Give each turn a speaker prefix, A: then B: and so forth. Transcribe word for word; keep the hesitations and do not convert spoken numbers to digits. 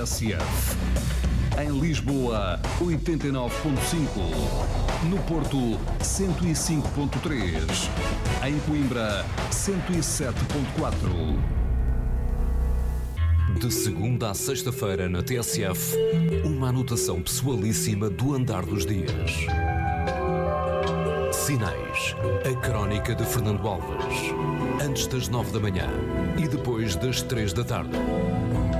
A: S F. Em Lisboa, oitenta e nove ponto cinco. No Porto, cento e cinco ponto três. Em Coimbra, cento e sete ponto quatro. De segunda a sexta-feira na T S F, uma anotação pessoalíssima do andar dos dias. Sinais, a crónica de Fernando Alves. Antes das nove da manhã e depois das três da tarde.